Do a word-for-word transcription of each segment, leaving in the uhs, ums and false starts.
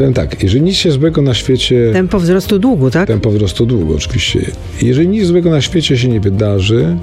Tak, jeżeli nic się złego na świecie... Tempo wzrostu długu, tak? Tempo wzrostu długu, oczywiście. Jeżeli nic złego na świecie się nie wydarzy,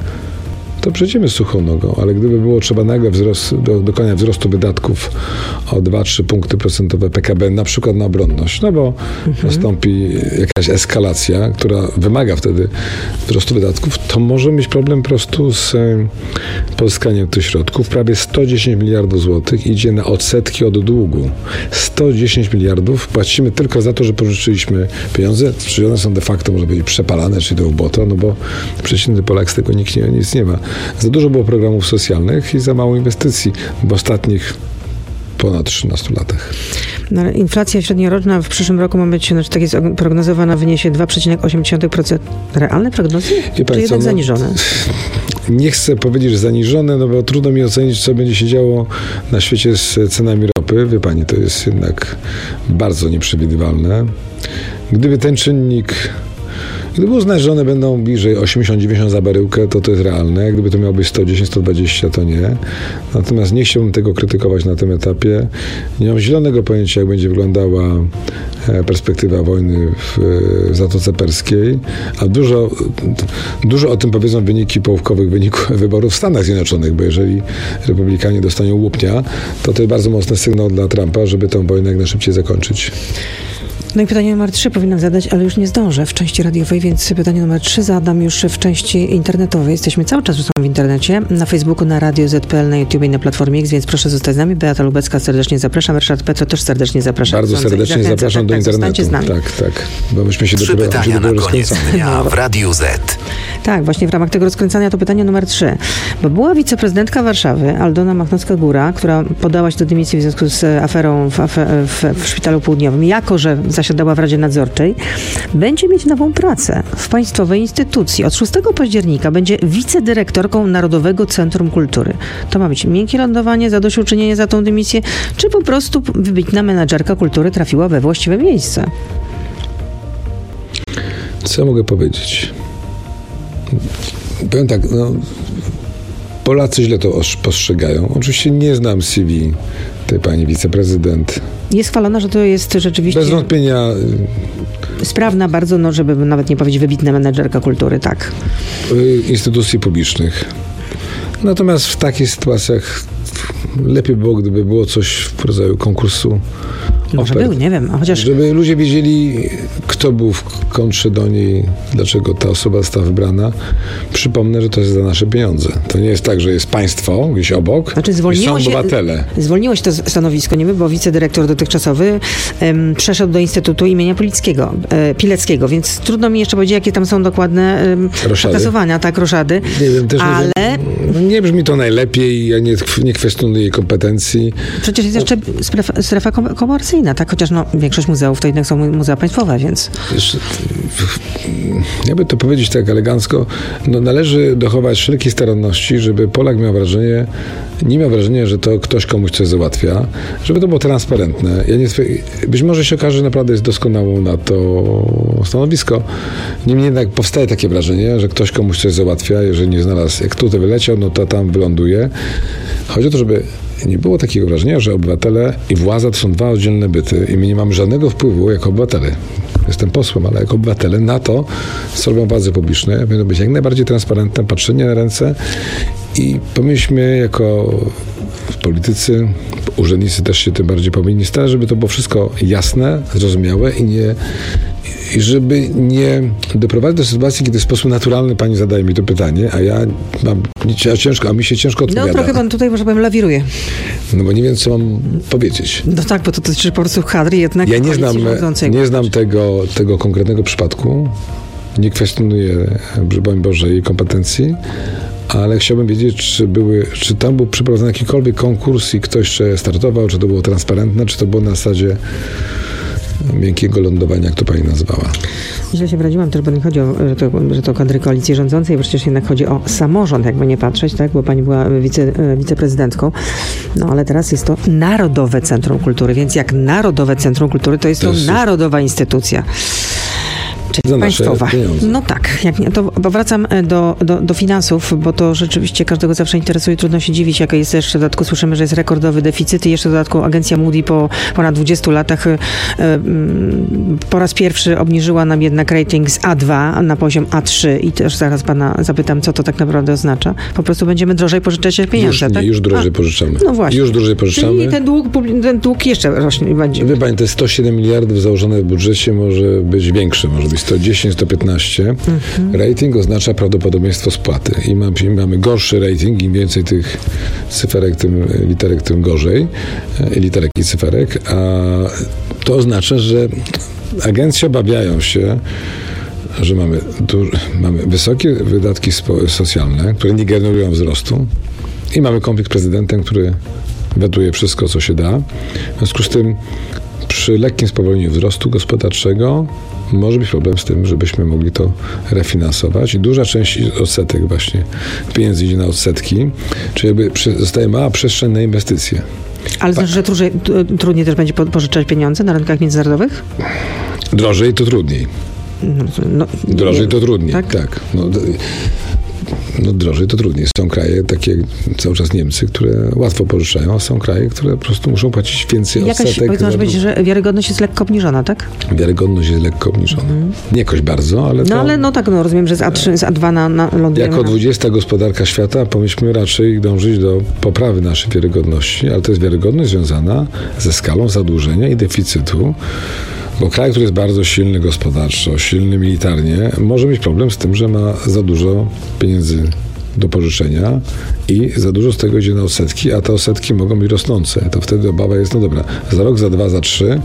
to przejdziemy suchą nogą, ale gdyby było trzeba nagle wzrost, do, dokonać wzrostu wydatków o dwa trzy punkty procentowe P K B, na przykład na obronność, no bo mhm. nastąpi jakaś eskalacja, która wymaga wtedy wzrostu wydatków, to może mieć problem po prostu z pozyskaniem tych środków. Prawie sto dziesięć miliardów złotych idzie na odsetki od długu. sto dziesięć miliardów płacimy tylko za to, że pożyczyliśmy pieniądze, czyli one są de facto, może być przepalane, czyli do ubota, no bo przeciętny Polak z tego nikt nie, nic nie ma. Za dużo było programów socjalnych i za mało inwestycji w ostatnich ponad trzynastu latach. No, inflacja średnioroczna w przyszłym roku ma być, znaczy tak jest prognozowana, wyniesie dwa przecinek osiem procent. Realne prognozy? Czy co, jednak no, zaniżone? Nie chcę powiedzieć, że zaniżone, no bo trudno mi ocenić, co będzie się działo na świecie z cenami ropy. Wie pani, to jest jednak bardzo nieprzewidywalne. Gdyby ten czynnik Gdyby uznać, że one będą bliżej osiemdziesiąt dziewięćdziesiąt za baryłkę, to to jest realne. Gdyby to miało być sto dziesięć sto dwadzieścia, to nie. Natomiast nie chciałbym tego krytykować na tym etapie. Nie mam zielonego pojęcia, jak będzie wyglądała perspektywa wojny w Zatoce Perskiej, a dużo, dużo o tym powiedzą wyniki połówkowych wyników wyborów w Stanach Zjednoczonych, bo jeżeli republikanie dostaną łupnia, to to jest bardzo mocny sygnał dla Trumpa, żeby tę wojnę jak najszybciej zakończyć. No i pytanie numer trzy powinnam zadać, ale już nie zdążę w części radiowej, więc pytanie numer trzy zadam już w części internetowej. Jesteśmy cały czas w internecie, na Facebooku, na Radio Z P L, na YouTube i na Platformie X, więc proszę zostać z nami. Beata Lubecka serdecznie zapraszam, Ryszard Petro też serdecznie zapraszam. Bardzo serdecznie zapraszam do tak, internetu. Z nami. Tak, tak, bo myśmy się Trzy dopiero, pytania na koniec dnia w Radiu Z. Tak, właśnie w ramach tego rozkręcania to pytanie numer trzy. Bo była wiceprezydentka Warszawy, Aldona Machnowska-Góra, która podała się do dymisji w związku z aferą w, w, w Szpitalu Południowym, jako że zasiadała w Radzie Nadzorczej, będzie mieć nową pracę w państwowej instytucji. Od szóstego października będzie wicedyrektorką Narodowego Centrum Kultury. To ma być miękkie lądowanie, zadośćuczynienie za tą dymisję, czy po prostu wybitna menadżerka kultury trafiła we właściwe miejsce? Co mogę powiedzieć? Powiem tak, no, Polacy źle to postrzegają. Oczywiście nie znam C V tej pani wiceprezydent. Jest chwalona, że to jest rzeczywiście... Bez wątpienia... Sprawna bardzo, no żeby nawet nie powiedzieć wybitna menedżerka kultury, tak. Instytucji publicznych. Natomiast w takich sytuacjach lepiej było, gdyby było coś w rodzaju konkursu. Może ofert, był, nie wiem. A chociaż... Żeby ludzie wiedzieli, kto był w kontrze do niej, dlaczego ta osoba została wybrana. Przypomnę, że to jest za nasze pieniądze. To nie jest tak, że jest państwo gdzieś obok, znaczy, i są obywatele. Zwolniło się to stanowisko, nie wiem, bo wicedyrektor dotychczaszowy um, przeszedł do Instytutu imienia Pileckiego, e, Pileckiego, więc trudno mi jeszcze powiedzieć, jakie tam są dokładne um, przekazowania, tak, roszady. Nie wiem, też ale... nie wiem. No, nie brzmi to najlepiej, ja nie, nie kwestionuję jej kompetencji. Przecież jest jeszcze strefa, strefa komercyjna, tak? Chociaż no, większość muzeów to jednak są muzea państwowe, więc... Jeszcze, jakby to powiedzieć tak elegancko, no należy dochować wszelkiej staranności, żeby Polak miał wrażenie, nie miał wrażenia, że to ktoś komuś coś załatwia, żeby to było transparentne. Ja nie, być może się okaże, że naprawdę jest doskonałą na to stanowisko. Niemniej jednak powstaje takie wrażenie, że ktoś komuś coś załatwia, jeżeli nie znalazł, jak tutaj wyleciał, no to tam wyląduje. Chodzi o to, żeby nie było takiego wrażenia, że obywatele i władza to są dwa oddzielne byty i my nie mamy żadnego wpływu jako obywatele. Jestem posłem, ale jako obywatele na to, co robią władze publiczne, powinno być jak najbardziej transparentne, patrzenie na ręce i powinniśmy jako politycy, urzędnicy też się tym bardziej powinni starać, żeby to było wszystko jasne, zrozumiałe i nie i żeby nie doprowadzić do sytuacji, kiedy w sposób naturalny pani zadaje mi to pytanie, a ja mam ciężko, a mi się ciężko odpowiada. No trochę pan tutaj, może powiem, lawiruje. No bo nie wiem, co mam powiedzieć. No tak, bo to dotyczy po prostu kadry jednak. Ja nie znam, nie znam tego, tego konkretnego przypadku. Nie kwestionuję, broń Boże, jej kompetencji, ale chciałbym wiedzieć, czy, były, czy tam był przeprowadzony jakikolwiek konkurs i ktoś czy startował, czy to było transparentne, czy to było na zasadzie miękkiego lądowania, jak to pani nazwała. Źle się wraziłam też, bo nie chodzi o, że to, że to kadry koalicji rządzącej, bo przecież jednak chodzi o samorząd, jakby nie patrzeć, tak, bo pani była wice, wiceprezydentką, no ale teraz jest to Narodowe Centrum Kultury, więc jak Narodowe Centrum Kultury, to jest to, to jest... narodowa instytucja. inaczej, za nasze państwowa. pieniądze. No tak, jak nie, to powracam do, do, do finansów, bo to rzeczywiście każdego zawsze interesuje. Trudno się dziwić, jaka jest jeszcze w dodatku. Słyszymy, że jest rekordowy deficyt i jeszcze w dodatku agencja Moody po ponad dwudziestu latach y, y, po raz pierwszy obniżyła nam jednak rating z A dwa na poziom A trzy i też zaraz pana zapytam, co to tak naprawdę oznacza. Po prostu będziemy drożej pożyczać pieniądze, już, tak? Nie, już drożej A, pożyczamy. no właśnie. Już drożej pożyczamy. Czyli ten dług, ten dług jeszcze rośnie będzie. Wie pani, te sto siedem miliardów założone w budżecie może być większe, może być sto dziesięć, sto piętnaście. Mhm. Rating oznacza prawdopodobieństwo spłaty. I mamy, mamy gorszy rating, im więcej tych cyferek, tym literek, tym gorzej. I literek i cyferek. A to oznacza, że agencje obawiają się, że mamy, duż, mamy wysokie wydatki spo, socjalne, które nie generują wzrostu i mamy konflikt z prezydentem, który wetuje wszystko, co się da. W związku z tym przy lekkim spowolnieniu wzrostu gospodarczego może być problem z tym, żebyśmy mogli to refinansować i duża część odsetek właśnie pieniędzy idzie na odsetki, czyli jakby zostaje mała przestrzeń na inwestycje. Ale znaczy, że trudniej, trudniej też będzie pożyczać pieniądze na rynkach międzynarodowych? Drożej to trudniej. No, drożej nie, to trudniej, tak. tak. No, no drożej to trudniej. Są kraje, takie jak cały czas Niemcy, które łatwo pożyczają, a są kraje, które po prostu muszą płacić więcej Jakaś, odsetek. Jakaś, może być, że wiarygodność jest lekko obniżona, tak? Wiarygodność jest lekko obniżona. Mm. Nie jakoś bardzo, ale No to... ale no tak, no rozumiem, że z A trzy, z A dwa na, na lądujemy. Jako dwudziesta gospodarka świata powinniśmy raczej dążyć do poprawy naszej wiarygodności, ale to jest wiarygodność związana ze skalą zadłużenia i deficytu. Bo kraj, który jest bardzo silny gospodarczo, silny militarnie, może mieć problem z tym, że ma za dużo pieniędzy do pożyczenia i za dużo z tego idzie na odsetki, a te odsetki mogą być rosnące. To wtedy obawa jest, no dobra, za rok, za dwa, za trzy,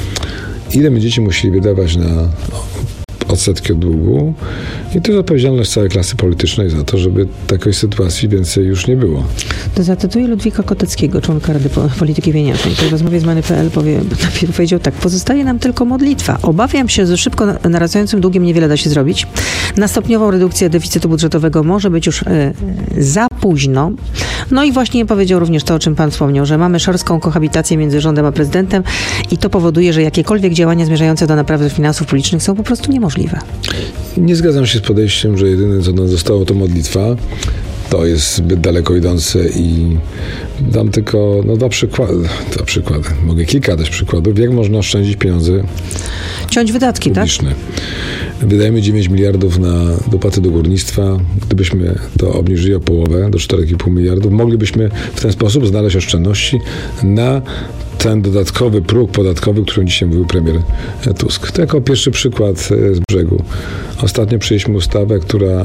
ile będziecie musieli wydawać na odsetki od długu i to jest odpowiedzialność całej klasy politycznej za to, żeby takiej sytuacji więcej już nie było. To zacytuję Ludwika Koteckiego, członka Rady Polityki Pieniężnej, który w rozmowie z Money kropka p l powie, powiedział tak: pozostaje nam tylko modlitwa. Obawiam się, że szybko narastającym długiem niewiele da się zrobić. Na stopniową redukcję deficytu budżetowego może być już y, za późno. No i właśnie powiedział również to, o czym pan wspomniał, że mamy szorstką kohabitację między rządem a prezydentem i to powoduje, że jakiekolwiek działania zmierzające do naprawy finansów publicznych są po prostu niemożliwe. Nie zgadzam się z podejściem, że jedyne, co nam zostało, to modlitwa. To jest zbyt daleko idące i dam tylko no, dwa przykłady. Dwa przykłady. Mogę kilka dać przykładów, jak można oszczędzić pieniądze Ciąć wydatki, publiczne. Tak? Wydajemy dziewięć miliardów na dopłaty do górnictwa. Gdybyśmy to obniżyli o połowę, do cztery i pół miliardów, moglibyśmy w ten sposób znaleźć oszczędności na ten dodatkowy próg podatkowy, o którym dzisiaj mówił premier Tusk. To jako pierwszy przykład z brzegu. Ostatnio przyjęliśmy ustawę, która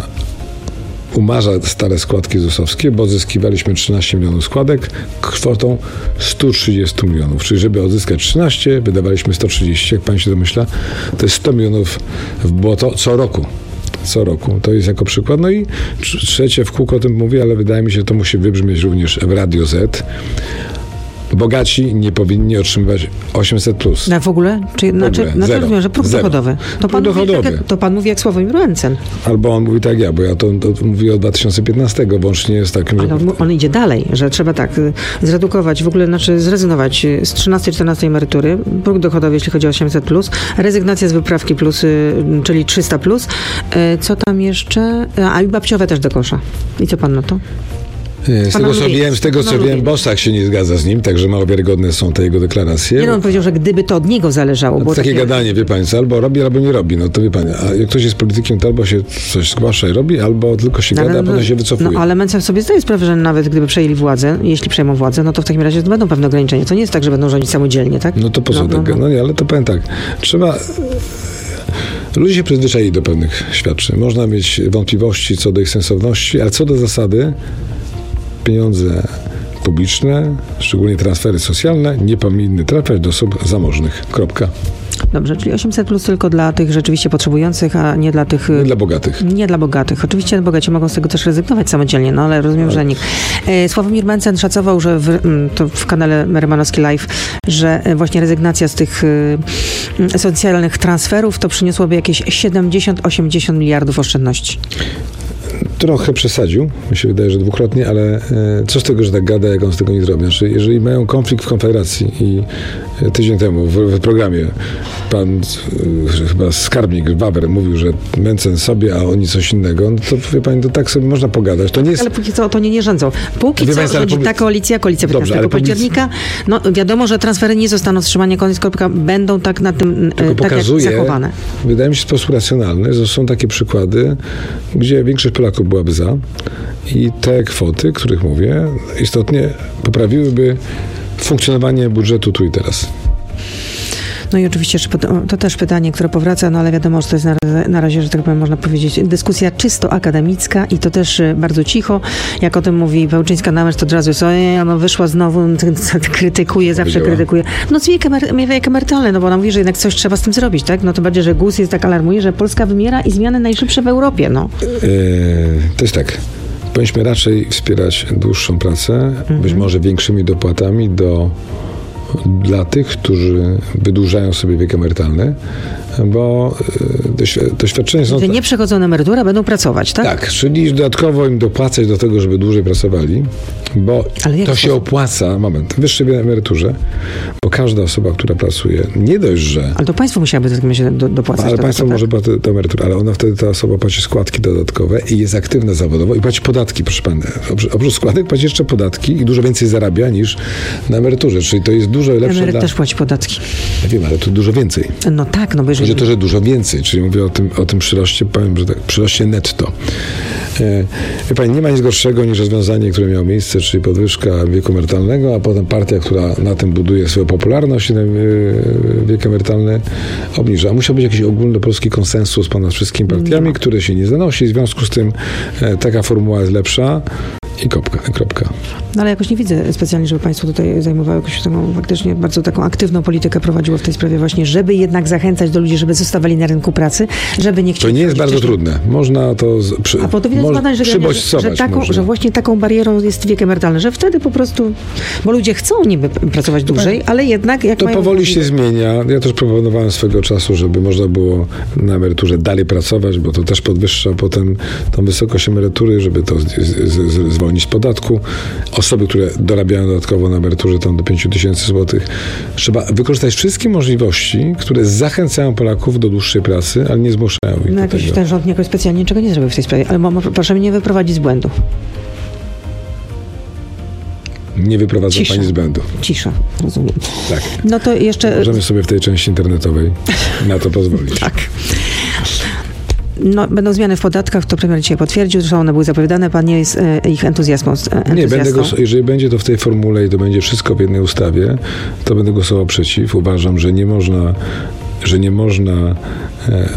umarza stare składki zusowskie, bo odzyskiwaliśmy trzynaście milionów składek kwotą sto trzydzieści milionów. Czyli żeby odzyskać trzynaście, wydawaliśmy sto trzydzieści. Jak pan się domyśla, to jest sto milionów w błoto co roku. Co roku. To jest jako przykład. No i trzecie, w kółko o tym mówię, ale wydaje mi się, że to musi wybrzmieć również w Radio Z. Bogaci nie powinni otrzymywać osiemset plus. Na w ogóle? Czy, w znaczy, ogóle. znaczy Zero. rozumiem, że próg Zero. dochodowy. To pan, próg mówi, dochodowy. tak, to pan mówi jak Sławomir Mencen. Albo on mówi tak ja, bo ja to, to mówię od dwa tysiące piętnastego, włącznie z takim, Ale on, on idzie dalej, że trzeba tak zredukować, w ogóle znaczy zrezygnować z trzynastej, czternastej emerytury, próg dochodowy, jeśli chodzi o osiemset plus, rezygnacja z wyprawki plus, czyli trzysta plus. Co tam jeszcze? A i babciowe też do kosza. I co pan na to? Z tego, co wiem, z tego, co wiem, Bosak się nie zgadza z nim, także mało wiarygodne są te jego deklaracje. Nie, no, on powiedział, że gdyby to od niego zależało. Było takie, takie gadanie, wie pani, co albo robi, albo nie robi. No to wie pani, a jak ktoś jest politykiem, to albo się coś zgłasza i robi, albo tylko się no, gada, no, a potem się wycofuje. No ale Mencen sobie zdaje sprawę, że nawet gdyby przejęli władzę, jeśli przejmą władzę, no to w takim razie będą pewne ograniczenia. To nie jest tak, że będą rządzić samodzielnie, tak? No to po co no, tak? No, no. no nie, ale to powiem tak. Trzeba... Ludzie się przyzwyczaili do pewnych świadczeń. Można mieć wątpliwości co do ich sensowności, ale co do zasady pieniądze publiczne, szczególnie transfery socjalne, nie powinny trafiać do osób zamożnych. Kropka. Dobrze, czyli osiemset plus tylko dla tych rzeczywiście potrzebujących, a nie dla tych... Nie dla bogatych. Nie dla bogatych. Oczywiście bogaci mogą z tego też rezygnować samodzielnie, no ale rozumiem, ale... że nikt. E, Sławomir Mencen szacował, że w, to w kanale Merymanowski Live, że właśnie rezygnacja z tych y, socjalnych transferów to przyniosłoby jakieś siedemdziesiąt do osiemdziesięciu miliardów oszczędności. Trochę przesadził, mi się wydaje, że dwukrotnie, ale e, co z tego, że tak gada, jak on z tego nie zrobi? Znaczy, jeżeli mają konflikt w Konfederacji i tydzień temu w, w programie pan y, chyba skarbnik Wawer mówił, że Mencen sobie, a oni coś innego, no to wie pani, to tak sobie można pogadać. To nie jest... Ale póki co to nie, nie rządzą. Póki Wie co pani, ale rządzi powiedz- ta koalicja, koalicja Dobrze, piętnastego ale powiedz- października. No wiadomo, że transfery nie zostaną wstrzymane, koniec kropka, będą tak na tym, Tylko e, tak jak pokazuje, zachowane. wydaje mi się sposób racjonalny, że są takie przykłady, gdzie większość Polaków byłaby za i te kwoty, których mówię, istotnie poprawiłyby funkcjonowanie budżetu tu i teraz. No i oczywiście jeszcze to, to też pytanie, które powraca, no ale wiadomo, że to jest na, na razie, że tak powiem, można powiedzieć, dyskusja czysto akademicka i to też y, bardzo cicho. Jak o tym mówi Pełczyńska-Namęcz, to od razu jest, ojej, no wyszła znowu, krytykuje, zawsze Powiedziała. krytykuje. No wiek, emer- wiek emerytalny, no bo ona mówi, że jednak coś trzeba z tym zrobić, tak? No to bardziej, że G U S jest tak alarmuje, że Polska wymiera i zmiany najszybsze w Europie, no. Yy, to jest tak. Powinniśmy raczej wspierać dłuższą pracę, mhm. być może większymi dopłatami do, dla tych, którzy wydłużają sobie wiek emerytalny, bo yy, doświ- doświadczenia są... Że nie przechodzą na emeryturę, będą pracować, tak? Tak, czyli dodatkowo im dopłacać do tego, żeby dłużej pracowali, bo Ale jak to w się sposób? opłaca, moment, w wyższej emeryturze, bo każda osoba, która pracuje, nie dość, że... Ale to państwo musiałoby w takim razie do, dopłacać. Ale do państwo tego, może tak? płacić tę emeryturę, ale ona wtedy, ta osoba płaci składki dodatkowe i jest aktywna zawodowo i płaci podatki, proszę pana. Oprócz, oprócz składek płaci jeszcze podatki i dużo więcej zarabia niż na emeryturze, czyli to jest dużo lepsze Emeryt dla... też płaci podatki. Ja wiem, ale to dużo więcej. No tak, no bo jeżeli... Chodzi o to, że dużo więcej, czyli mówię o tym, o tym przyroście, powiem, że tak, przyroście netto. E, wie pani, nie ma nic gorszego niż rozwiązanie, które miało miejsce, czyli podwyżka wieku emerytalnego, a potem partia, która na tym buduje swoją popularność i ten e, wiek emerytalny obniża. Musiał być jakiś ogólnopolski konsensus ponad wszystkimi partiami, który się nie zanosi. W związku z tym e, taka formuła jest lepsza. I kropka, kropka. No ale jakoś nie widzę specjalnie, żeby państwo tutaj zajmowało jakąś taką faktycznie bardzo taką aktywną politykę prowadziło w tej sprawie właśnie, żeby jednak zachęcać do ludzi, żeby zostawali na rynku pracy, żeby nie chcieli... To nie jest bardzo wcześniej. trudne. Można to z, przy, A po to widać moż, badań, że, że, że, taką, że właśnie taką barierą jest wiek emerytalny, że wtedy po prostu, bo ludzie chcą niby pracować dłużej, ale jednak jak To mają powoli możliwość... się zmienia. Ja też proponowałem swego czasu, żeby można było na emeryturze dalej pracować, bo to też podwyższa potem tą wysokość emerytury, żeby to z, z, z, zwolnić z podatku. Osoby, które dorabiają dodatkowo na emeryturze tam do pięć tysięcy złotych. Trzeba wykorzystać wszystkie możliwości, które zachęcają Polaków do dłuższej pracy, ale nie zmuszają ich No do jakoś tego. ten rząd jakoś specjalnie niczego nie zrobił w tej sprawie, ale mo- mo- proszę mnie nie wyprowadzić z błędu. Nie wyprowadza Cisza. pani z błędu. Cisza, rozumiem. Tak. No to jeszcze... Możemy sobie w tej części internetowej na to pozwolić. Tak. No, będą zmiany w podatkach, to premier dzisiaj potwierdził, zresztą one były zapowiadane, pan nie jest e, ich entuzjastą. entuzjastą. Nie, będę głos- jeżeli będzie to w tej formule i to będzie wszystko w jednej ustawie, to będę głosował przeciw. Uważam, że nie można, że nie można e,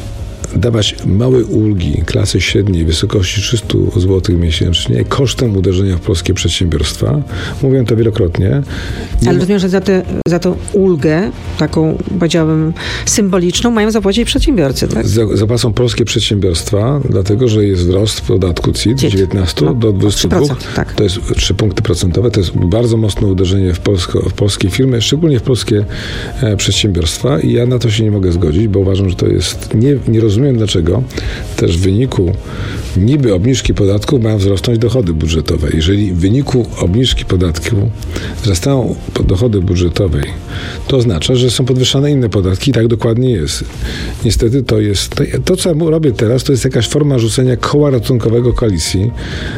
dawać małej ulgi klasy średniej w wysokości trzysta złotych miesięcznie kosztem uderzenia w polskie przedsiębiorstwa. Mówiłem to wielokrotnie. Nie Ale ma- rozumiem, że za, te, za tą ulgę, taką powiedziałabym symboliczną, mają zapłacić przedsiębiorcy, tak? za- Zapłacą polskie przedsiębiorstwa, dlatego że jest wzrost podatku C I T z C I T. dziewiętnaście No, do dwudziestu dwóch. trzy procent, tak. To jest trzy punkty procentowe. To jest bardzo mocne uderzenie w, polsko, w polskie firmy, szczególnie w polskie e, przedsiębiorstwa i ja na to się nie mogę zgodzić, bo uważam, że to jest... Nie, nie rozumiem dlaczego też w wyniku niby obniżki podatków mają wzrosnąć dochody budżetowe. Jeżeli w wyniku obniżki podatku wzrastają dochody budżetowe, to oznacza, że są podwyższane inne podatki i tak dokładnie jest. Niestety to jest... To, to co ja robię teraz, to jest jakaś forma rzucenia koła ratunkowego koalicji,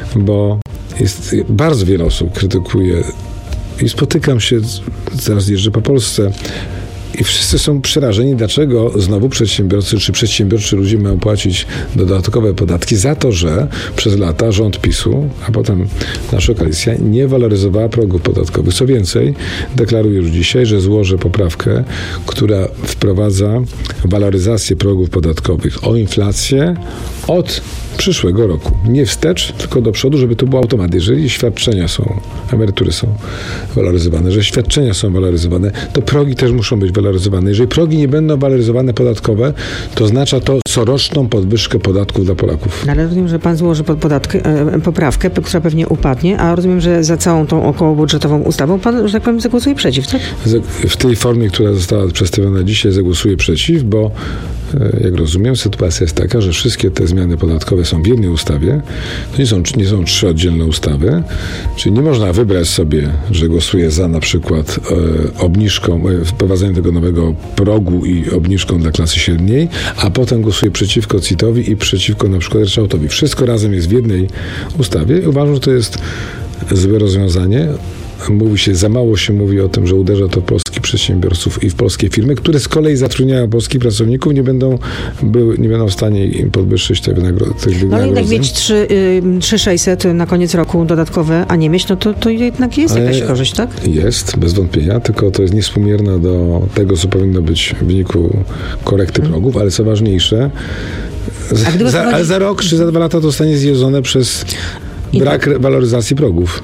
bo jest bardzo wiele osób krytykuje i spotykam się, zaraz jeżdżę po Polsce, i wszyscy są przerażeni, dlaczego znowu przedsiębiorcy czy przedsiębiorczy ludzie mają płacić dodatkowe podatki za to, że przez lata rząd PiSu, a potem nasza koalicja nie waloryzowała progów podatkowych. Co więcej, deklaruję już dzisiaj, że złożę poprawkę, która wprowadza waloryzację progów podatkowych o inflację od przyszłego roku. Nie wstecz, tylko do przodu, żeby to był automat. Jeżeli świadczenia są, emerytury są waloryzowane, że świadczenia są waloryzowane, to progi też muszą być waloryzowane. Jeżeli progi nie będą waloryzowane podatkowe, to oznacza to coroczną podwyżkę podatków dla Polaków. Ale rozumiem, że pan złoży pod podatkę, e, poprawkę, która pewnie upadnie, a rozumiem, że za całą tą okołobudżetową ustawą pan, że tak powiem, zagłosuje przeciw, tak? W tej formie, która została przedstawiona dzisiaj, zagłosuję przeciw, bo jak rozumiem, sytuacja jest taka, że wszystkie te zmiany podatkowe są w jednej ustawie. To nie są, nie są trzy oddzielne ustawy, czyli nie można wybrać sobie, że głosuje za na przykład e, obniżką, e, wprowadzeniem tego nowego progu i obniżką dla klasy średniej, a potem głosuje przeciwko C I T-owi i przeciwko na przykład ryczałtowi. Wszystko razem jest w jednej ustawie i uważam, że to jest złe rozwiązanie. Mówi się, za mało się mówi o tym, że uderza to w polskich przedsiębiorców i w polskie firmy, które z kolei zatrudniają polskich pracowników, nie będą, były, nie będą w stanie im podwyższyć tych wynagrodzeń. No ale jednak mieć trzy tysiące sześćset na koniec roku dodatkowe, a nie mieć, no to, to jednak jest ale jakaś korzyść, tak? Jest, bez wątpienia, tylko to jest niewspółmierna do tego, co powinno być w wyniku korekty hmm. progów, ale co ważniejsze, za, za, ale za rok czy za dwa lata to zostanie zjedzone przez brak I... waloryzacji progów.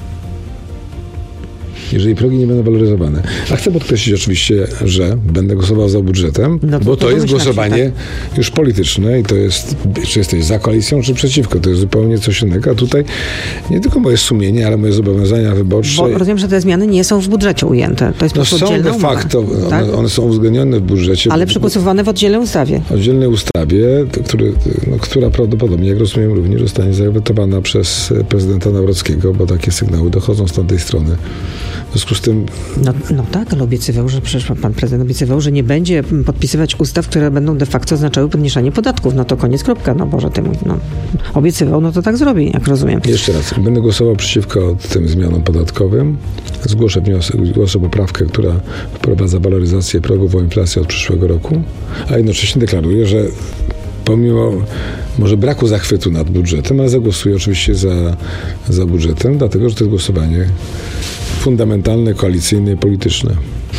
Jeżeli progi nie będą waloryzowane. A chcę podkreślić oczywiście, że będę głosował za budżetem, no to, bo to, to jest głosowanie tak. już polityczne i to jest, czy jesteś za koalicją, czy przeciwko. To jest zupełnie coś innego. A tutaj nie tylko moje sumienie, ale moje zobowiązania wyborcze. Bo rozumiem, że te zmiany nie są w budżecie ujęte. To jest no są de facto, umowa, tak? one, one są uwzględnione w budżecie. Ale przegłosowane w oddzielnej ustawie. Oddzielnej ustawie, który, no, która prawdopodobnie, jak rozumiem, również zostanie zawetowana przez prezydenta Nawrockiego, bo takie sygnały dochodzą z tamtej strony. W związku z tym... No, no tak, ale obiecywał, że przecież pan prezydent obiecywał, że nie będzie podpisywać ustaw, które będą de facto oznaczały podniesienie podatków. No to koniec, kropka. No Boże, ty no, obiecywał, no to tak zrobi, jak rozumiem. Jeszcze raz, będę głosował przeciwko tym zmianom podatkowym. Zgłoszę wniosek, zgłoszę poprawkę, która wprowadza waloryzację progów o inflację od przyszłego roku, a jednocześnie deklaruję, że pomimo może braku zachwytu nad budżetem, ale zagłosuję oczywiście za, za budżetem, dlatego, że to jest głosowanie fundamentalne, koalicyjne, polityczne.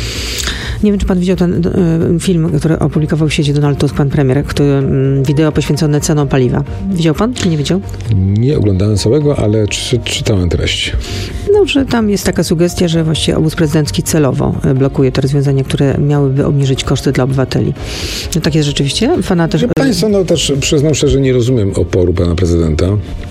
Nie wiem, czy pan widział ten y, film, który opublikował w sieci Donald Tusk, pan premier, który, y, wideo poświęcone cenom paliwa. Widział pan, czy nie widział? Nie oglądałem całego, ale czy, czytałem treść. No, że tam jest taka sugestia, że właściwie obóz prezydencki celowo blokuje te rozwiązania, które miałyby obniżyć koszty dla obywateli. No tak jest rzeczywiście? Pana też... Państwo, no też przyznam szczerze, nie rozumiem oporu pana prezydenta.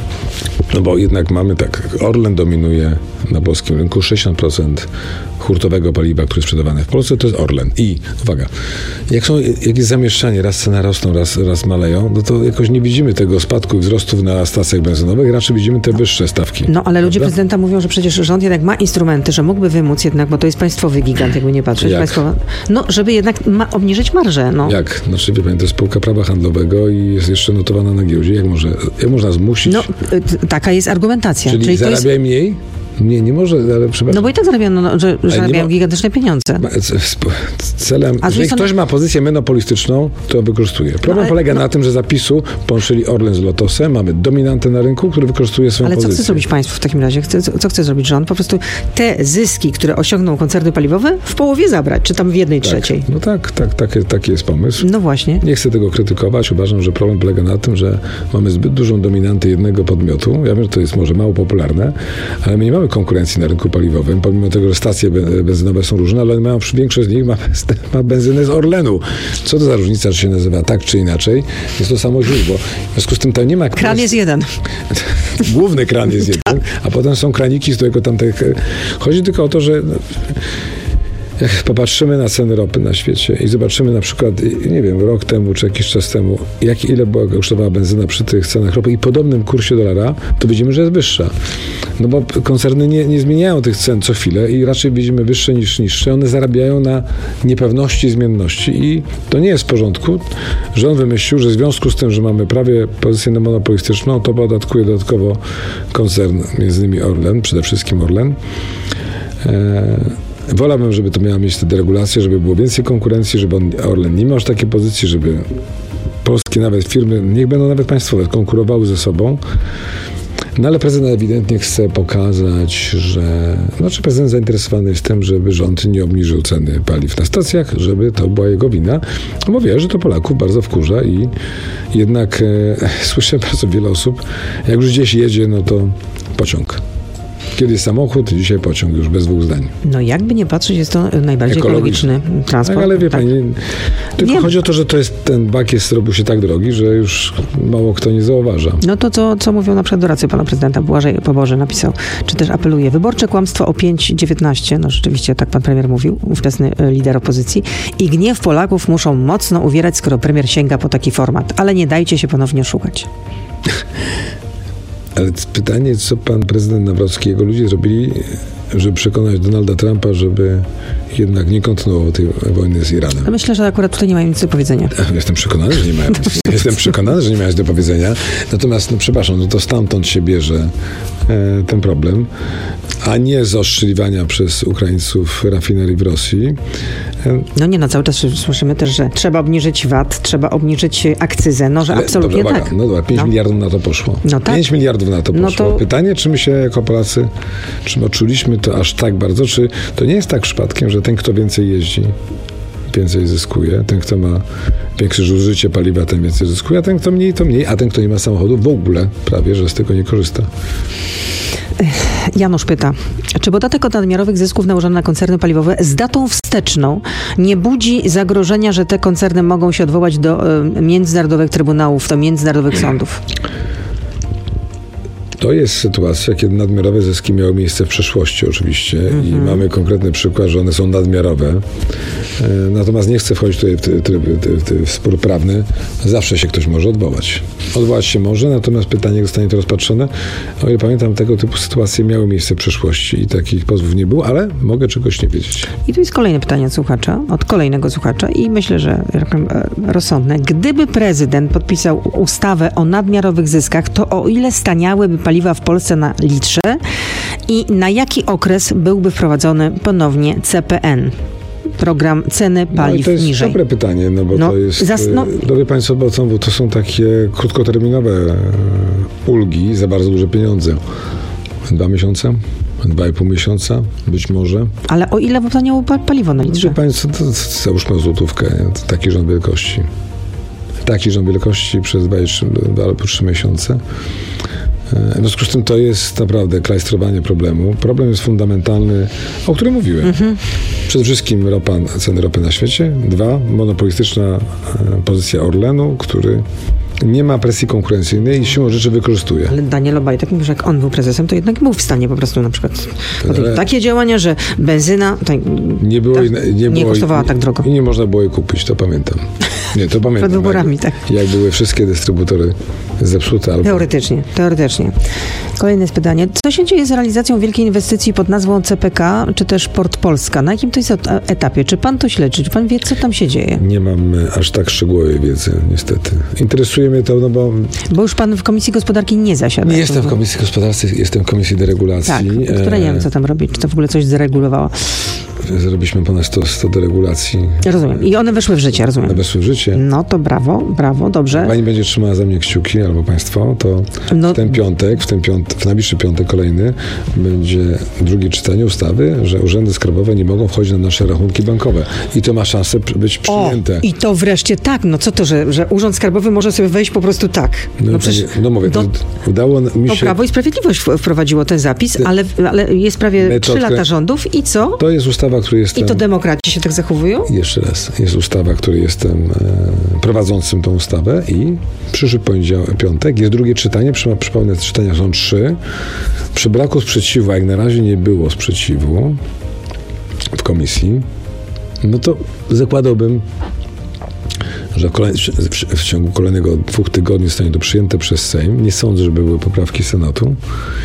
No bo jednak mamy tak, Orlen dominuje na polskim rynku, sześćdziesiąt procent hurtowego paliwa, które jest sprzedawane w Polsce, to jest Orlen. I, uwaga, jak są jakieś zamieszczanie, raz ceny rosną, raz, raz maleją, no to jakoś nie widzimy tego spadku i wzrostów na stacjach benzynowych, raczej widzimy te wyższe stawki. No, ale prawda? Ludzie prezydenta mówią, że przecież rząd jednak ma instrumenty, że mógłby wymóc jednak, bo to jest państwowy gigant, jakby nie patrzeć. Jak? Państwowa, no, żeby jednak ma, obniżyć marżę. No. Jak? Znaczy, wie pani, to jest spółka prawa handlowego i jest jeszcze notowana na giełdzie. Jak, może, jak można zmusić? No, y, taka jest argumentacja. Czyli, Czyli zarabiaj jest... mniej? Nie, nie może, ale przepraszam. No bo i tak zarabiają, no, że, że zarabiają ma... gigantyczne pieniądze. Celem, A jeżeli ktoś są... ma pozycję monopolistyczną, to wykorzystuje. Problem no, ale, polega no... na tym, że za PiS-u połączyli Orlen z Lotosem, mamy dominantę na rynku, który wykorzystuje swoją ale pozycję. Ale co chce zrobić państwo w takim razie? Chce, co, co chce zrobić rząd? Po prostu te zyski, które osiągną koncerny paliwowe, w połowie zabrać, czy tam w jednej tak. trzeciej. No tak, tak, taki, taki jest pomysł. No właśnie. Nie chcę tego krytykować. Uważam, że problem polega na tym, że mamy zbyt dużą dominantę jednego podmiotu. Ja wiem, że to jest może mało popularne, ale my nie mamy konkurencji na rynku paliwowym, pomimo tego, że stacje benzynowe są różne, ale mają, większość z nich ma, ma benzynę z Orlenu. Co to za różnica, czy się nazywa tak, czy inaczej? Jest to samo źródło. W związku z tym tam nie ma... Kran jest jeden. Główny kran jest jeden, a potem są kraniki z tego tamtych... Chodzi tylko o to, że... Jak popatrzymy na ceny ropy na świecie i zobaczymy na przykład, nie wiem, rok temu czy jakiś czas temu, jak ile była kosztowała benzyna przy tych cenach ropy i podobnym kursie dolara, to widzimy, że jest wyższa. No bo koncerny nie, nie zmieniają tych cen co chwilę i raczej widzimy wyższe niż niższe. One zarabiają na niepewności, zmienności i to nie jest w porządku. Rząd wymyślił, że w związku z tym, że mamy prawie pozycję monopolistyczną, to podatkuje dodatkowo koncern, między innymi Orlen, przede wszystkim Orlen. Eee, Wolałbym, żeby to miała mieć te deregulacje, żeby było więcej konkurencji, żeby on, Orlen nie miał już takiej pozycji, żeby polskie nawet firmy, niech będą nawet państwowe, konkurowały ze sobą. No ale prezydent ewidentnie chce pokazać, że... Znaczy prezydent zainteresowany jest tym, żeby rząd nie obniżył ceny paliw na stacjach, żeby to była jego wina. Bo wie, że to Polaków bardzo wkurza i jednak e, słyszę bardzo wiele osób, jak już gdzieś jedzie, no to pociąg. Kiedyś samochód, dzisiaj pociąg, już bez dwóch zdań. No jakby nie patrzeć, jest to najbardziej ekologiczny transport. Tak, ale wie tak. pani, Tylko Wiem. chodzi o to, że to jest, ten bak jest, zrobił się tak drogi, że już mało kto nie zauważa. No to co, co mówią na przykład doradcy pana prezydenta, Błażej Poboży napisał, czy też apeluje. Wyborcze kłamstwo o pięć dziewiętnaście, no rzeczywiście tak pan premier mówił, ówczesny lider opozycji, i gniew Polaków muszą mocno uwierać, skoro premier sięga po taki format. Ale nie dajcie się ponownie oszukać. Ale pytanie, co pan prezydent Nawrocki i jego ludzie zrobili, żeby przekonać Donalda Trumpa, żeby jednak nie kontynuował tej wojny z Iranem. No myślę, że akurat tutaj nie mają nic do powiedzenia. Jestem przekonany, że nie mają. Jestem przekonany, że nie mają nic do powiedzenia. Natomiast, no przepraszam, no to stamtąd się bierze e, ten problem, a nie z ostrzeliwania przez Ukraińców rafinerii w Rosji. E, No nie, no cały czas słyszymy też, że trzeba obniżyć V A T, trzeba obniżyć akcyzę, no że ale, absolutnie dobra, tak. Uwaga, no dobra, pięć No. miliardów na to poszło. No tak. pięć miliardów na to No poszło. to- Pytanie, czy my się jako Polacy, czy my odczuliśmy to aż tak bardzo, czy to nie jest tak przypadkiem, że ten, kto więcej jeździ, więcej zyskuje, ten, kto ma większe zużycie paliwa, ten więcej zyskuje, a ten, kto mniej, to mniej, a ten, kto nie ma samochodu, w ogóle prawie, że z tego nie korzysta. Janusz pyta, czy podatek od nadmiarowych zysków nałożony na koncerny paliwowe z datą wsteczną nie budzi zagrożenia, że te koncerny mogą się odwołać do y, międzynarodowych trybunałów, do międzynarodowych sądów? To jest sytuacja, kiedy nadmiarowe zyski miały miejsce w przeszłości oczywiście mm-hmm. i mamy konkretny przykład, że one są nadmiarowe. E, natomiast nie chcę wchodzić tutaj w, ty, ty, ty, ty, w spór prawny. Zawsze się ktoś może odwołać. Odwołać się może, natomiast pytanie zostanie to rozpatrzone. O ile pamiętam, tego typu sytuacje miały miejsce w przeszłości i takich pozwów nie było, ale mogę czegoś nie wiedzieć. I tu jest kolejne pytanie od słuchacza, od kolejnego słuchacza i myślę, że e, rozsądne. Gdyby prezydent podpisał ustawę o nadmiarowych zyskach, to o ile staniałyby paliwa w Polsce na litrze i na jaki okres byłby wprowadzony ponownie C P N? Program ceny paliw no i to jest niżej. dobre pytanie, no bo No, to jest... zas- no. Dobry Państwo, bo to, bo to są takie krótkoterminowe ulgi za bardzo duże pieniądze. Dwa miesiące? Dwa i pół miesiąca? Być może. Ale o ile by staniało pa- paliwo na litrze? Wie Państwo, to, to załóżmy złotówkę, to taki rząd wielkości. Taki rząd wielkości przez dwa, dwa albo trzy miesiące. W związku z tym to jest naprawdę klajstrowanie problemu. Problem jest fundamentalny, o którym mówiłem. Mhm. Przede wszystkim ropa, ceny ropy na świecie. Dwa, monopolistyczna pozycja Orlenu, który nie ma presji konkurencyjnej i siłą rzeczy wykorzystuje. Ale Daniel Obajtek mówi, że jak on był prezesem, to jednak był w stanie po prostu na przykład podjąć takie działania, że benzyna tak, nie, było tak, i, nie, nie było kosztowała i, tak drogo. I nie można było jej kupić, to pamiętam. Nie, to pamiętam. Przed wyborami, jak, tak. Jak były wszystkie dystrybutory zepsute. Albo... Teoretycznie, teoretycznie. Kolejne jest pytanie. Co się dzieje z realizacją wielkiej inwestycji pod nazwą C P K, czy też Port Polska? Na jakim to jest etapie? Czy pan to śledzi? Czy pan wie, co tam się dzieje? Nie mam aż tak szczegółowej wiedzy, niestety. Interesuje mnie to, no bo... Bo już pan w Komisji Gospodarki nie zasiada. Nie jestem w Komisji Gospodarczej, jestem w Komisji Deregulacji. Tak, która nie wiem, co tam robi. Czy to w ogóle coś zregulowała? Zrobiliśmy ponad sto, sto deregulacji. Rozumiem. I one weszły w życie, rozumiem. One weszły w życie. No to brawo, brawo, dobrze. Pani będzie trzymała za mnie kciuki, albo państwo, to no. w ten piątek, w ten piątek, w najbliższy piątek kolejny będzie drugie czytanie ustawy, że urzędy skarbowe nie mogą wchodzić na nasze rachunki bankowe. I to ma szansę być przyjęte. O, i to wreszcie tak. No co to, że, że Urząd Skarbowy może sobie wejść po prostu tak. No, no, przecież, no mówię, to, udało mi się... To Prawo i Sprawiedliwość wprowadziło ten zapis, ale, ale jest prawie metodkę, trzy lata rządów i co? To jest ustawa, której jestem... I to demokraci się tak zachowują? Jeszcze raz. Jest ustawa, której jestem e, prowadzącym tą ustawę i przyszły poniedziałek, piątek jest drugie czytanie. Przy, przypomnę, czytania są trzy. Przy braku sprzeciwu, a jak na razie nie było sprzeciwu w komisji, no to zakładałbym, że w, kolej, w, w ciągu kolejnego dwóch tygodni zostanie to przyjęte przez Sejm. Nie sądzę, żeby były poprawki Senatu.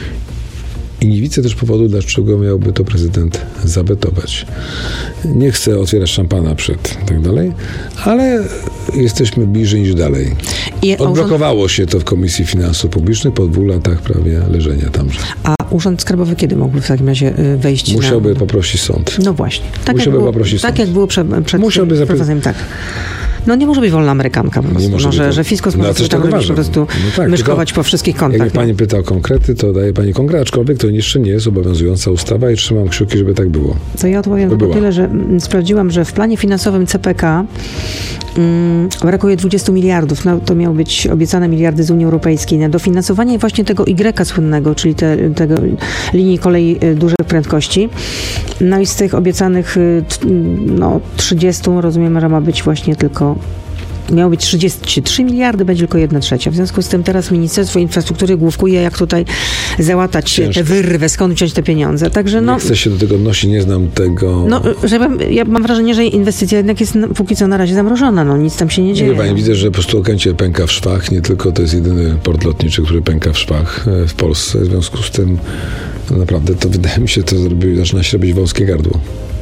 I nie widzę też powodu, dlaczego miałby to prezydent zawetować. Nie chcę otwierać szampana przed tak dalej, ale jesteśmy bliżej niż dalej. I Odblokowało urząd... się to w Komisji Finansów Publicznych po dwóch latach prawie leżenia tamże. A Urząd Skarbowy kiedy mógłby w takim razie wejść? Musiałby na... poprosić sąd. No właśnie. Tak Musiałby jak było, poprosić tak sąd. jak było przed, przed Musiałby wprowadzeniem, tak. No nie może być wolna amerykanka po prostu, no, że, to, że Fiskos no, może tam robić po prostu no tak, myszkować po wszystkich kątach. Jak no. pani pyta o konkrety, to daje pani konkret, aczkolwiek to jeszcze nie jest obowiązująca ustawa i trzymam kciuki, żeby tak było. To ja odpowiem tylko tyle, że sprawdziłam, że w planie finansowym C P K Mm, brakuje dwudziestu miliardów. No, to miały być obiecane miliardy z Unii Europejskiej na dofinansowanie właśnie tego Y słynnego, czyli te, tego linii kolei y, dużych prędkości. No i z tych obiecanych y, t, no, trzydziestu rozumiemy, że ma być właśnie tylko miało być trzydzieści trzy miliardy, będzie tylko jedna trzecia. W związku z tym teraz Ministerstwo Infrastruktury główkuje, jak tutaj załatać Ciężko. tę wyrwę, skąd wziąć te pieniądze. Także no... Nie chcę się do tego odnosić, nie znam tego... No, żeby, ja mam wrażenie, że inwestycja jednak jest na, póki co na razie zamrożona. No, nic tam się nie dzieje. Nie, pani, widzę, że po prostu Okęcie pęka w szwach. Nie tylko to jest jedyny port lotniczy, który pęka w szwach w Polsce. W związku z tym no naprawdę to wydaje mi się, to zrobi, zaczyna się robić wąskie gardło.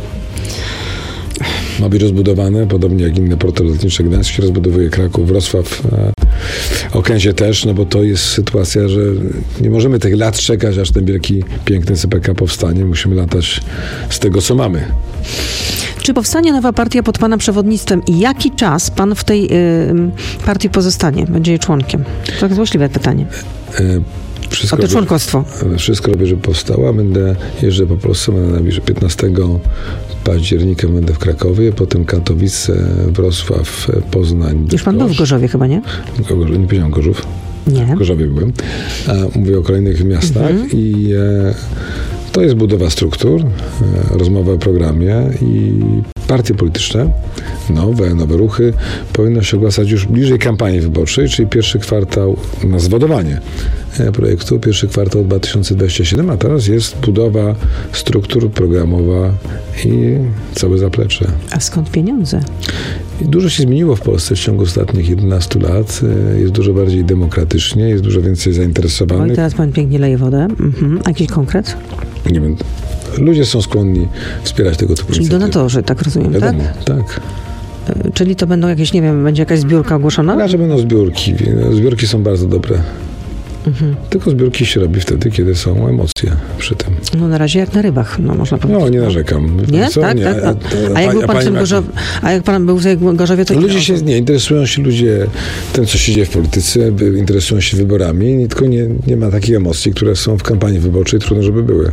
Ma być rozbudowane, podobnie jak inne porty lotnicze. Gdańsk się rozbudowuje, Kraków, Wrocław, Okęcie też, no bo to jest sytuacja, że nie możemy tych lat czekać, aż ten wielki, piękny C P K powstanie. Musimy latać z tego, co mamy. Czy powstanie nowa partia pod pana przewodnictwem i jaki czas pan w tej y, partii pozostanie? Będzie jej członkiem? To jest złośliwe pytanie. Y- Wszystko A to członkostwo. Robię, wszystko robię, żeby powstała. Będę jeżdżę po Polsce, będę najbliżej piętnastego października będę w Krakowie, potem Katowice, Wrocław, Poznań. Już pan był w Gorzowie chyba, nie? Gorzów, nie powiedziałem Gorzów. Nie. W Gorzowie byłem. A mówię o kolejnych miastach mhm. i e, to jest budowa struktur, e, rozmowa o programie i partie polityczne, nowe, nowe ruchy powinno się ogłaszać już bliżej kampanii wyborczej, czyli pierwszy kwartał na zwodowanie projektu, pierwszy kwartał dwa tysiące dwudziesty siódmy, a teraz jest budowa struktur programowa i całe zaplecze. A skąd pieniądze? I dużo się zmieniło w Polsce w ciągu ostatnich jedenastu lat. Jest dużo bardziej demokratycznie, jest dużo więcej zainteresowanych. Oj, teraz pan pięknie leje wodę. Mhm. A jakiś konkret? Nie wiem. Ludzie są skłonni wspierać tego typu Czyli inicjatywy. donatorzy, tak rozumiem, Wiadomo, tak? tak. Czyli to będą jakieś, nie wiem, będzie jakaś zbiórka ogłoszona? Raczej będą zbiórki. Zbiórki są bardzo dobre. Mhm. Tylko zbiórki się robi wtedy, kiedy są emocje przy tym. No na razie jak na rybach, no można powiedzieć. No, nie narzekam. Nie? Co? Tak, nie. tak. A, a, a, jak, był pan pani, w Gorzowie, a jak pan był w Gorzowie, to... No, ludzie się nie interesują się ludzie tym, co się dzieje w polityce, interesują się wyborami, tylko nie, nie ma takich emocji, które są w kampanii wyborczej, trudno, żeby były.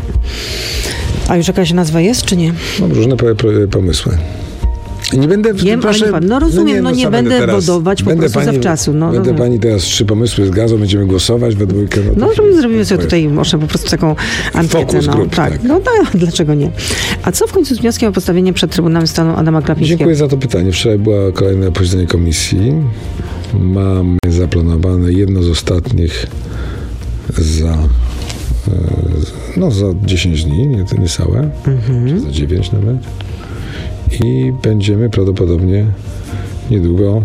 A już jakaś nazwa jest, czy nie? Mam różne po, po, pomysły. Nie będę... Wiem, proszę, ale nie, no rozumiem, no nie, no no nie będę teraz, bodować po prostu pani, zawczasu. No, będę rozumiem. Pani teraz trzy pomysły zgadzał, będziemy głosować we dwójkę. No, no to zrobimy sobie tutaj może po prostu taką ankietę. Focus no, group, tak. tak. No tak, dlaczego nie? A co w końcu z wnioskiem o postawienie przed Trybunałem Stanu Adama Glapińskiego? Dziękuję za to pytanie. Wczoraj było kolejne posiedzenie komisji. Mamy zaplanowane jedno z ostatnich za no za dziesięć dni, nie, to niecałe, mhm. za dziewięć nawet. I będziemy prawdopodobnie niedługo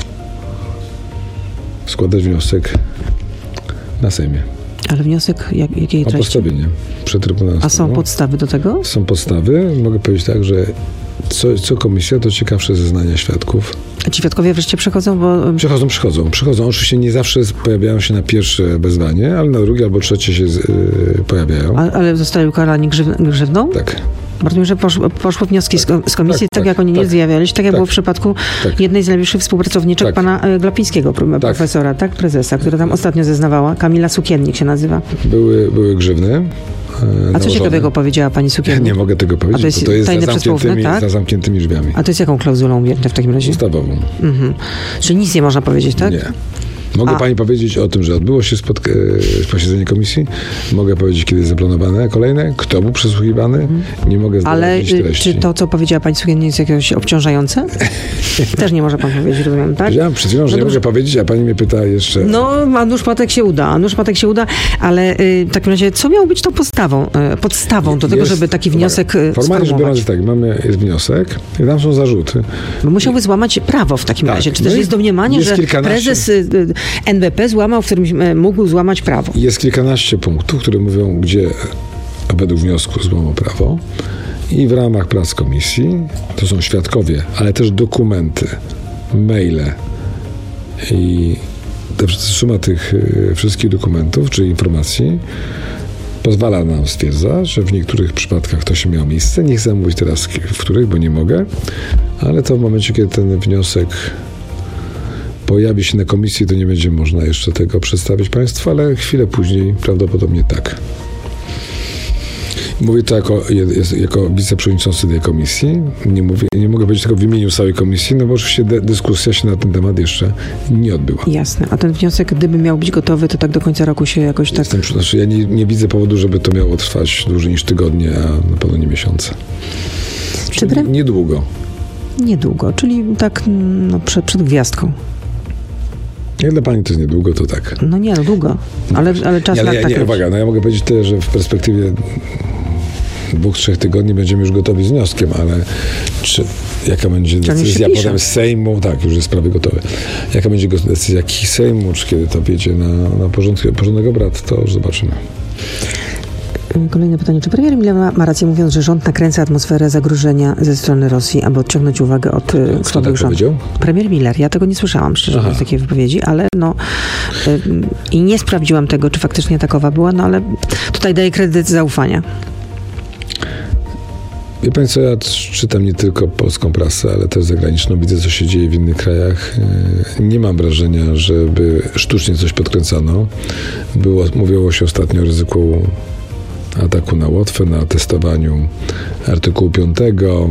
składać wniosek na Sejmie. Ale wniosek jak, jakiej treści? O postawienie przed Trybunałem Stanu. A są podstawy do tego? Są podstawy. Mogę powiedzieć tak, że co, co komisja, to ciekawsze zeznania świadków. A ci świadkowie wreszcie przychodzą, bo... Przychodzą, przychodzą. Przychodzą. Oczywiście nie zawsze pojawiają się na pierwsze wezwanie, ale na drugie albo trzecie się yy, pojawiają. A, ale zostali ukarani grzyw, grzywną? Tak. Rozumiem, że poszły, poszły wnioski z, z komisji, tak, tak, tak jak oni tak, nie zjawiali się, tak jak tak, było w przypadku tak. jednej z najbliższych współpracowniczek tak. pana Glapińskiego, tak. profesora, tak, prezesa, która tam ostatnio zeznawała. Kamila Sukiennik się nazywa. Były, były grzywny. A co ciekawego powiedziała pani Sukiennik? Nie mogę tego powiedzieć, to jest, bo to jest za zamkniętymi, tak? za zamkniętymi drzwiami. A to jest jaką klauzulą objęte w takim razie? Ustawową. Mhm. Czyli nic nie można powiedzieć, tak? Nie. Mogę A. pani powiedzieć o tym, że odbyło się spotka- posiedzenie komisji. Mogę powiedzieć, kiedy jest zaplanowane kolejne, kto był przesłuchiwany. Hmm. Nie mogę zdradzić Ale treści. Czy to, co powiedziała pani Sukiennik, jest jakieś obciążające? Też nie może pan powiedzieć, rozumiem, tak? Powiedziałam przed chwilą, że no nie mogę powiedzieć, a pani mnie pyta jeszcze... No, a nóż patek się uda, a nóż patek się uda, ale y, w takim razie, co miało być tą postawą, y, podstawą do tego, jest, żeby taki wniosek y, formalnie rzecz biorąc, tak, mamy, jest wniosek i tam są zarzuty. Bo musiałby złamać prawo w takim tak. razie. Czy no też jest domniemanie, jest że kilkanaście... prezes y, y, N B P złamał, w którym y, mógł złamać prawo? Jest kilkanaście punktów, które mówią, gdzie według wniosku złamał prawo. I w ramach prac komisji, to są świadkowie, ale też dokumenty, maile i suma tych wszystkich dokumentów czy informacji pozwala nam stwierdzać, że w niektórych przypadkach to się miało miejsce. Nie chcę mówić teraz w których, bo nie mogę, ale to w momencie, kiedy ten wniosek pojawi się na komisji, to nie będzie można jeszcze tego przedstawić państwu, ale chwilę później prawdopodobnie tak. Mówię to jako, jako wiceprzewodniczący tej komisji. Nie, mówię, nie mogę powiedzieć tylko w imieniu całej komisji, no bo oczywiście de- dyskusja się na ten temat jeszcze nie odbyła. Jasne. A ten wniosek, gdyby miał być gotowy, to tak do końca roku się jakoś tak... Jestem, znaczy ja nie, nie widzę powodu, żeby to miało trwać dłużej niż tygodnie, a na pewno nie miesiące. Czy pre... Niedługo. Niedługo, czyli tak no, przed, przed gwiazdką. Jak dla pani to jest niedługo, to tak. No nie, no długo, ale, ale czas nie, ale na ja, tak nie, uwaga, no ja mogę powiedzieć tyle, że w perspektywie dwóch, trzech tygodni będziemy już gotowi z wnioskiem, ale czy, jaka będzie decyzja potem z Sejmu, tak, już jest prawie gotowe. Jaka będzie decyzja jakiś Sejmu, czy kiedy to wjedzie na, na porządek, porządek obrad, to już zobaczymy. Kolejne pytanie. Czy premier Miller ma, ma rację, mówiąc, że rząd nakręca atmosferę zagrożenia ze strony Rosji, aby odciągnąć uwagę od Kto słabych tak rządów? Powiedział? Premier Miller. Ja tego nie słyszałam, szczerze mówiąc, takiej wypowiedzi, ale no y, i nie sprawdziłam tego, czy faktycznie takowa była, no ale tutaj daję kredyt zaufania. Wie pani co, ja czytam nie tylko polską prasę, ale też zagraniczną. Widzę, co się dzieje w innych krajach. Nie mam wrażenia, żeby sztucznie coś podkręcano. Było, mówiło się ostatnio o ryzyku ataku na Łotwę, na testowaniu artykułu piątego.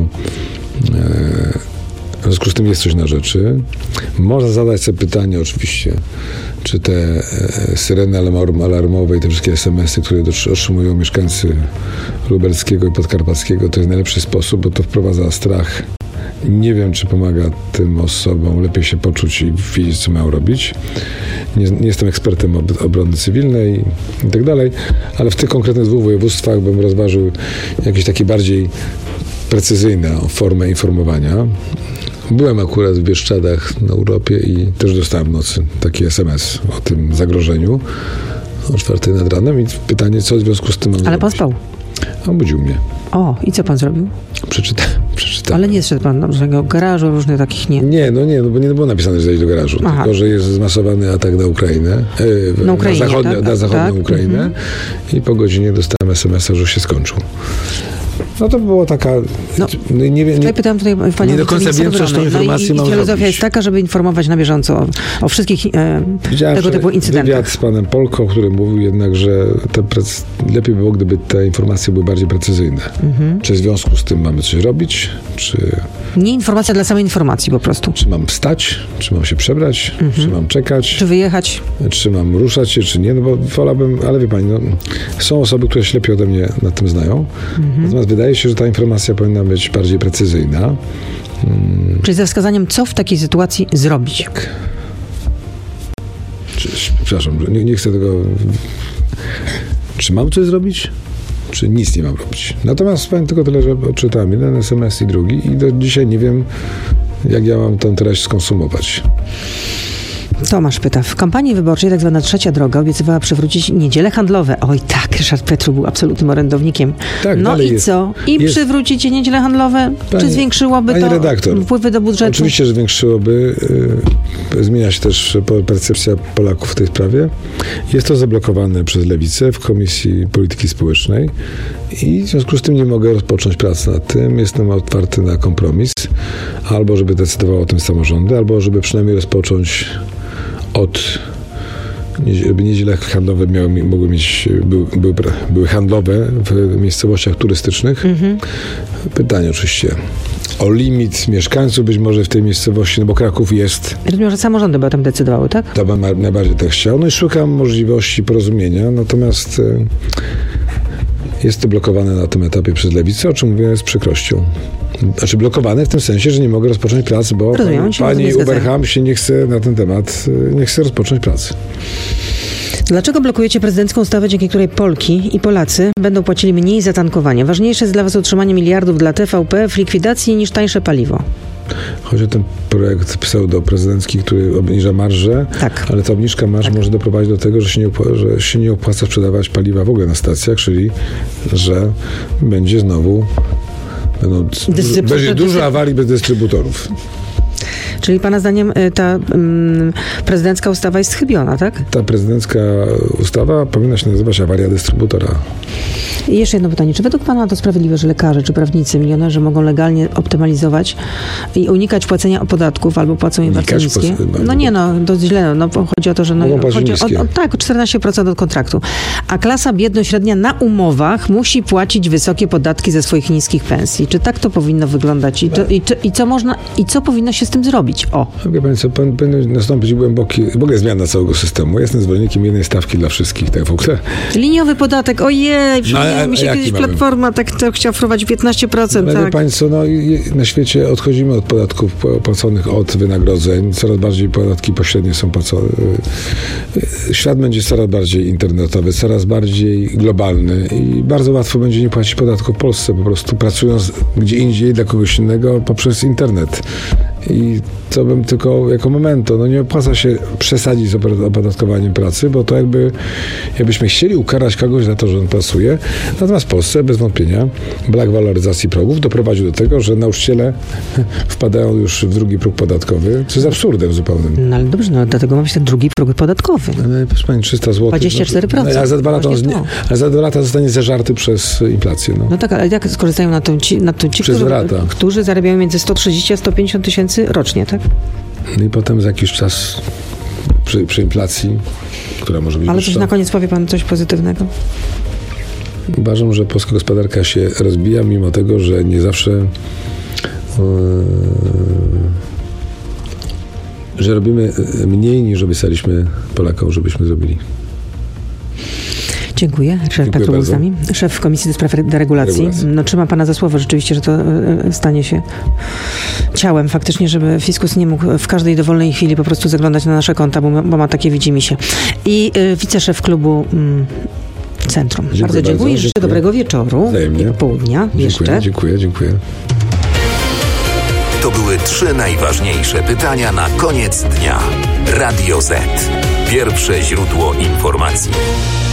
W związku z tym jest coś na rzeczy. Można zadać sobie pytanie oczywiście, czy te syreny alarmowe i te wszystkie es em esy, które otrzymują mieszkańcy lubelskiego i podkarpackiego, to jest najlepszy sposób, bo to wprowadza strach. Nie wiem, czy pomaga tym osobom lepiej się poczuć i wiedzieć, co mają robić. Nie, nie jestem ekspertem ob- obrony cywilnej i tak dalej, ale w tych konkretnych dwóch województwach bym rozważył jakieś takie bardziej precyzyjną formę informowania. Byłem akurat w Bieszczadach na urlopie i też dostałem w nocy taki es em es o tym zagrożeniu o czwartej nad ranem i pytanie, co w związku z tym mam Ale zrobić. pan spał? On budził mnie. O, i co pan zrobił? Przeczytałem. przeczytałem. Ale nie szedł pan do żadnego garażu, różnych takich nie. Nie, no nie, no bo nie było napisane, że zejść do garażu. Aha. Tylko, że jest zmasowany atak na Ukrainę. E, na Ukrainie, na, zachodnią, tak? na zachodnią tak? Ukrainę. Mhm. I po godzinie dostałem es em es a, że już się skończył. No to było taka... No, no, nie, nie, tutaj pytałem tutaj panią nie do końca wiem, co z tą informacją no i, i mam filozofia robić. jest taka, żeby informować na bieżąco o, o wszystkich e, tego typu incydentach. Wywiad z panem Polką, który mówił jednak, że te prec... lepiej by było, gdyby te informacje były bardziej precyzyjne. Mhm. Czy w związku z tym mamy coś robić? Czy... Nie informacja dla samej informacji po prostu. Czy mam wstać? Czy mam się przebrać? Mhm. Czy mam czekać? Czy wyjechać? Czy mam ruszać się, czy nie? No bo wolałbym, ale wie pani, no, są osoby, które się lepiej ode mnie na tym znają. Mhm. Natomiast wydaje się, że ta informacja powinna być bardziej precyzyjna. Hmm. Czyli ze wskazaniem, co w takiej sytuacji zrobić. Tak. Czy, przepraszam, nie, nie chcę tego... Czy mam coś zrobić? Czy nic nie mam robić? Natomiast powiem tylko tyle, że odczytałem jeden es em es i drugi i do dzisiaj nie wiem, jak ja mam tę treść skonsumować. Tomasz pyta, w kampanii wyborczej tak zwana trzecia droga obiecywała przywrócić niedziele handlowe. Oj tak, Ryszard Petru był absolutnym orędownikiem. Tak, no i jest, co? I jest. Przywrócicie niedziele handlowe? Pani, Czy zwiększyłoby to redaktor, wpływy do budżetu? Oczywiście, że zwiększyłoby. Yy, zmienia się też percepcja Polaków w tej sprawie. Jest to zablokowane przez Lewicę w Komisji Polityki Społecznej i w związku z tym nie mogę rozpocząć pracy nad tym. Jestem otwarty na kompromis. Albo żeby decydowało o tym samorządy, albo żeby przynajmniej rozpocząć od, żeby niedziele handlowe miały, mogły mieć, były, były, były handlowe w miejscowościach turystycznych. Mhm. Pytanie oczywiście o limit mieszkańców być może w tej miejscowości, no bo Kraków jest. Rozumiem, że samorządy by o tym decydowały, tak? To bym najbardziej tak chciał. No i szukam możliwości porozumienia, natomiast jest to blokowane na tym etapie przez Lewicę, o czym mówię z przykrością. Znaczy blokowane w tym sensie, że nie mogę rozpocząć pracy, bo Rozumiem, pani, pani Uberham się nie chce na ten temat, nie chce rozpocząć pracy. Dlaczego blokujecie prezydencką ustawę, dzięki której Polki i Polacy będą płacili mniej za tankowanie? Ważniejsze jest dla was utrzymanie miliardów dla T V P w likwidacji niż tańsze paliwo. Chodzi o ten projekt pseudo-prezydencki, który obniża marżę, tak. Ale ta obniżka marż tak. może doprowadzić do tego, że się, nie opłaca, że się nie opłaca sprzedawać paliwa w ogóle na stacjach, czyli że będzie znowu będą, będzie dużo awarii bez dystrybutorów. Czyli pana zdaniem y, ta um, prezydencka ustawa jest schybiona, tak? Ta prezydencka ustawa powinna się nazywać awaria dystrybutora. I jeszcze jedno pytanie. Czy według pana to sprawiedliwe, że lekarze czy prawnicy, milionerzy mogą legalnie optymalizować i unikać płacenia podatków albo płacą je bardzo niskie? No nie, no, to źle. No, chodzi o to, że no, chodzi o, o, tak, o czternaście procent od kontraktu. A klasa biedno-średnia na umowach musi płacić wysokie podatki ze swoich niskich pensji. Czy tak to powinno wyglądać? I, to, i, czy, i co można, i co powinno się z tym zrobić? O. Wie pani co, powinien nastąpić głęboki, w ogóle zmiana całego systemu. Ja jestem zwolennikiem jednej stawki dla wszystkich, tak w ogóle. Liniowy podatek, ojej, No, mi się kiedyś mamy? Platforma tak to chciała wprowadzić piętnaście procent. Ale tak. wie państwo, no, na świecie odchodzimy od podatków płaconych od wynagrodzeń. Coraz bardziej podatki pośrednie są płacone. Świat będzie coraz bardziej internetowy, coraz bardziej globalny i bardzo łatwo będzie nie płacić podatków w Polsce, po prostu pracując gdzie indziej dla kogoś innego poprzez internet. I to bym tylko jako momento, no nie opłaca się przesadzić z opodatkowaniem pracy, bo to jakby, jakbyśmy chcieli ukarać kogoś za to, że on pracuje. Natomiast w Polsce bez wątpienia brak waloryzacji progów doprowadził do tego, że nauczyciele wpadają już w drugi próg podatkowy, co jest absurdem zupełnym. No ale dobrze, no dlatego ma być ten drugi próg podatkowy. Ale proszę pani, trzysta złotych. dwadzieścia cztery procent. No, a, za dwa lata on, a za dwa lata zostanie zeżarty przez inflację. No, no tak, ale jak skorzystają na tym ci, na tym ci przez którzy, lata. którzy zarabiają między sto trzydzieści a sto pięćdziesiąt tysięcy rocznie, tak? No i potem za jakiś czas przy, przy inflacji, która może być Ale wyższa. coś na koniec powie pan coś pozytywnego. Uważam, że polska gospodarka się rozbija, mimo tego, że nie zawsze yy, że robimy mniej, niż obiecaliśmy Polakom, żebyśmy zrobili. Dziękuję. Szef Petru był z nami. Szef Komisji do Spraw Deregulacji. Regulacji. No, trzymam pana za słowo rzeczywiście, że to y, stanie się ciałem faktycznie, żeby fiskus nie mógł w każdej dowolnej chwili po prostu zaglądać na nasze konta, bo ma, bo ma takie widzimisię. I y, wiceszef klubu y, Centrum. Dziękuję bardzo dziękuję. bardzo. Życzę Dziękuję. dobrego wieczoru Wzajemnie. i popołudnia Dziękuję, jeszcze. Dziękuję, dziękuję. To były trzy najważniejsze pytania na koniec dnia. Radio Z. Pierwsze źródło informacji.